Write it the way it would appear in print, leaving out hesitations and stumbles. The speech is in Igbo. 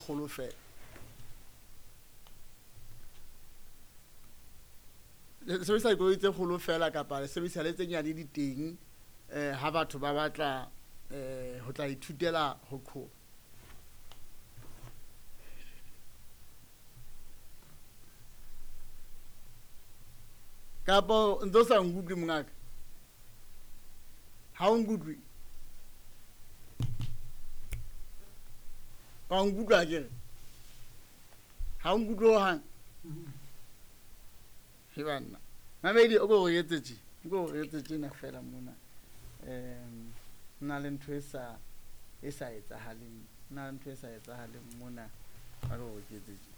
kgolo fela. Sebedisa dikoloi tse kgolo fela kapa sebedisa le tse nyane di teng ha batho ba batla ho tla ithutela ho qhoba. Kapa ntse sa nkutlwe mongaka, ha o nkutlwe ka nkutlwa akere ha o nkutlwe ho hang he banna mamedi o go etse tje go etse tjena fela mona nna le ntho e sa etsahaleng mona ba go etse tje.